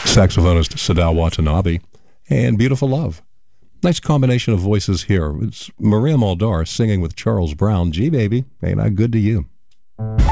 saxophonist Sadao Watanabe, and Beautiful Love. Nice combination of voices here. It's Maria Muldaur singing with Charles Brown. Gee, baby, ain't I good to you?